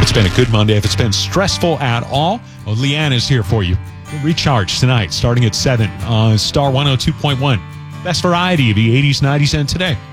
it's been a good Monday. If it's been stressful at all, well, Leanne is here for you. Recharge tonight, starting at 7 on Star 102.1. Best variety of the 80s, 90s, and today.